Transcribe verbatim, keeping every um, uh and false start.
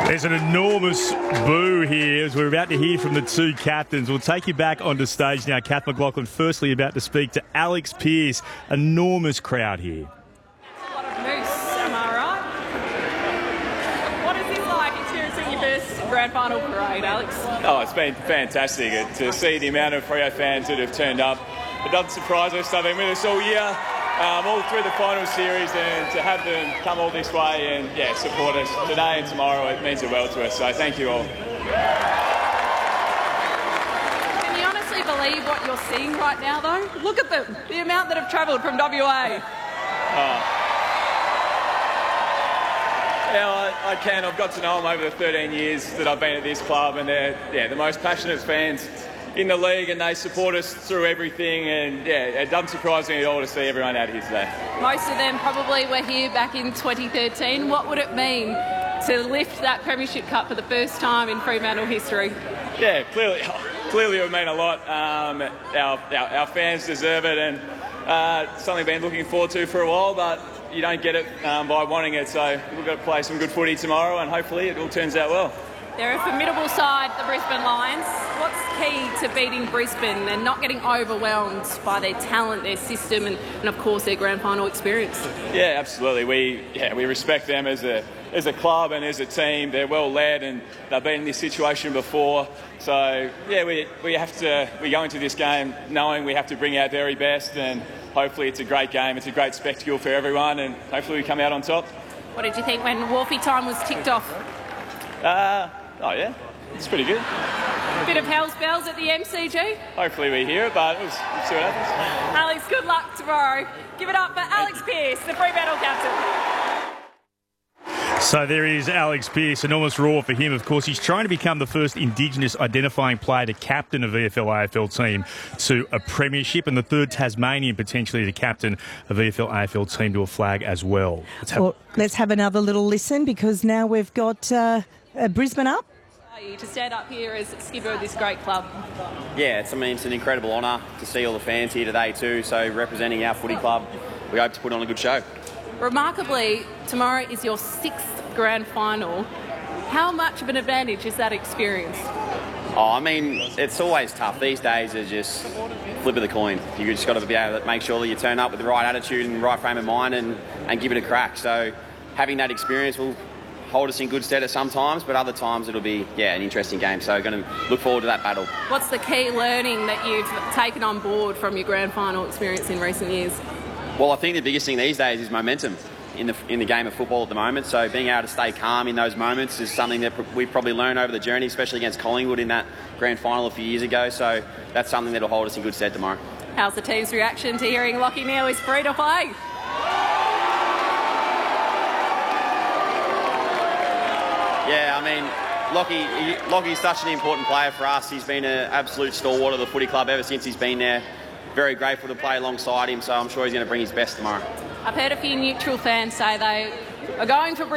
There's an enormous boo here as we're about to hear from the two captains. We'll take you back onto stage now. Kath McLachlan firstly about to speak to Alex Pearce. Enormous crowd here. A lot of moose, am I right? What is it like experiencing your first grand final parade, Alex? Oh, it's been fantastic to see the amount of Freo fans that have turned up. It doesn't surprise us. They've been with us all year. Um, all through the final series, and to have them come all this way and yeah support us today and tomorrow, it means the world to us, so thank you all. Can you honestly believe what you're seeing right now though? Look at them, the amount that have travelled from W A. Oh. Yeah, I, I can. I've got to know them over the thirteen years that I've been at this club, and they're yeah the most passionate fans in the league, and they support us through everything, and yeah, it doesn't surprise me at all to see everyone out here today. Most of them probably were here back in twenty thirteen. What would it mean to lift that Premiership Cup for the first time in Fremantle history? Yeah, clearly, clearly it would mean a lot. Um, our, our, our fans deserve it, and uh, something we've been looking forward to for a while, but you don't get it um, by wanting it, so we've got to play some good footy tomorrow, and hopefully it all turns out well. They're a formidable side, the Brisbane Lions. What's key to beating Brisbane? They're not getting overwhelmed by their talent, their system, and, and of course their grand final experience. Yeah, absolutely. We yeah we respect them as a as a club and as a team. They're well led, and they've been in this situation before. So yeah, we we have to we go into this game knowing we have to bring our very best, and hopefully it's a great game. It's a great spectacle for everyone, and hopefully we come out on top. What did you think when Wolfie time was ticked off? Uh, oh yeah, it's pretty good. Bit of hell's bells at the M C G. Hopefully we hear it, but we'll see what happens. Alex, good luck tomorrow. Give it up for Alex Pearce, the Fremantle captain. So there is Alex Pearce, enormous roar for him. Of course, he's trying to become the first Indigenous identifying player to captain a V F L A F L team to a premiership, and the third Tasmanian potentially to captain a V F L A F L team to a flag as well. Let's have, well, let's have another little listen, because now we've got uh, uh, Brisbane up. To stand up here as skipper of this great club. Yeah, it's, I mean, it's an incredible honour to see all the fans here today too, so representing our footy club, we hope to put on a good show. Remarkably, tomorrow is your sixth grand final. How much of an advantage is that experience? Oh, I mean, it's always tough. These days are just flip of the coin. You just got to be able to make sure that you turn up with the right attitude and the right frame of mind and, and give it a crack. So having that experience will hold us in good stead at some times, but other times it'll be, yeah, an interesting game. So going to look forward to that battle. What's the key learning that you've taken on board from your grand final experience in recent years? Well, I think the biggest thing these days is momentum in the in the game of football at the moment. So being able to stay calm in those moments is something that we've probably learned over the journey, especially against Collingwood in that grand final a few years ago. So that's something that'll hold us in good stead tomorrow. How's the team's reaction to hearing Lachie Neale is free to play? Yeah, I mean, Lachie, Lachie's such an important player for us. He's been an absolute stalwart of the footy club ever since he's been there. Very grateful to play alongside him, so I'm sure he's going to bring his best tomorrow. I've heard a few neutral fans say they are going for